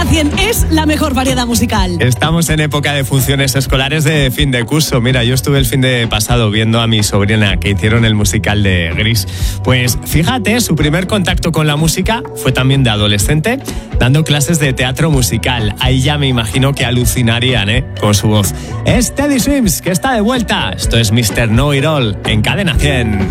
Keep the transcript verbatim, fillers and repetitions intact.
cien es la mejor variedad musical. Estamos en época de funciones escolares de fin de curso. Mira, yo estuve el fin de pasado viendo a mi sobrina que hicieron el musical de Gris. Pues fíjate, su primer contacto con la música fue también de adolescente, dando clases de teatro musical. Ahí ya me imagino que alucinarían, ¿eh? Con su voz. Es Teddy Swims, que está de vuelta. Esto es mister Know It All en Cadena cien.